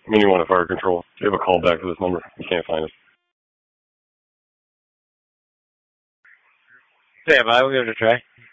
Meaning one of fire control. Do you have a call back to this number? You can't find it. Stand by, we'll give it a try.